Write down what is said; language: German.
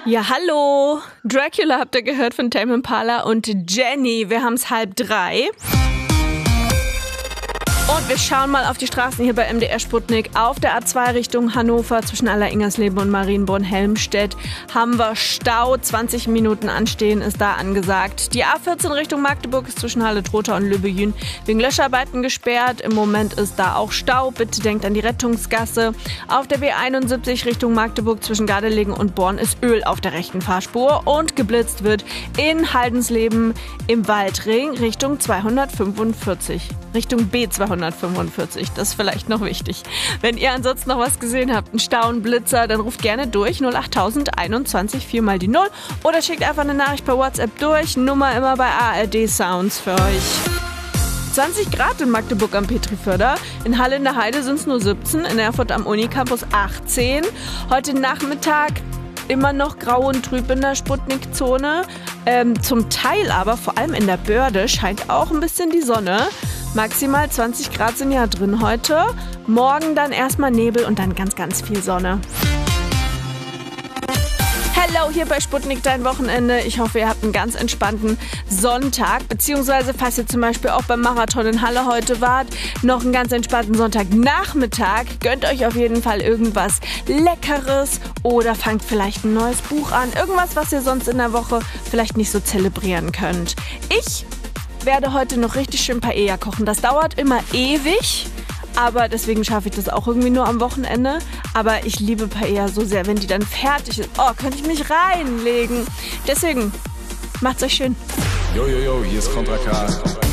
Ja, hallo. Dracula habt ihr gehört von Tame Impala und Jenny. Wir haben's 2:30. Und wir schauen mal auf die Straßen hier bei MDR Sputnik. Auf der A2 Richtung Hannover zwischen Aller-Ingersleben und Marienborn-Helmstedt haben wir Stau. 20 Minuten anstehen ist da angesagt. Die A14 Richtung Magdeburg ist zwischen Halle-Trotha und Lübbejün wegen Löscharbeiten gesperrt. Im Moment ist da auch Stau. Bitte denkt an die Rettungsgasse. Auf der B71 Richtung Magdeburg zwischen Gardelegen und Born ist Öl auf der rechten Fahrspur. Und geblitzt wird in Haldensleben im Waldring Richtung 245. Richtung B245, das ist vielleicht noch wichtig. Wenn ihr ansonsten noch was gesehen habt, einen Stau, einen Blitzer, dann ruft gerne durch 08000 21 4 mal die 0 oder schickt einfach eine Nachricht per WhatsApp durch. Nummer immer bei ARD Sounds für euch. 20 Grad in Magdeburg am Petriförder. In Halle in der Heide sind es nur 17, in Erfurt am Unicampus 18. Heute Nachmittag immer noch grau und trüb in der Sputnik-Zone. Zum Teil aber, vor allem in der Börde, scheint auch ein bisschen die Sonne. Maximal 20 Grad sind ja drin heute. Morgen dann erstmal Nebel und dann ganz, ganz viel Sonne. Hello, hier bei Sputnik, dein Wochenende. Ich hoffe, ihr habt einen ganz entspannten Sonntag. Beziehungsweise, falls ihr zum Beispiel auch beim Marathon in Halle heute wart, noch einen ganz entspannten Sonntagnachmittag. Gönnt euch auf jeden Fall irgendwas Leckeres oder fangt vielleicht ein neues Buch an. Irgendwas, was ihr sonst in der Woche vielleicht nicht so zelebrieren könnt. Ich werde heute noch richtig schön Paella kochen. Das dauert immer ewig, aber deswegen schaffe ich das auch irgendwie nur am Wochenende. Aber ich liebe Paella so sehr, wenn die dann fertig ist. Oh, könnte ich mich reinlegen. Deswegen, macht's euch schön. Yo, yo, yo, hier ist Contra K.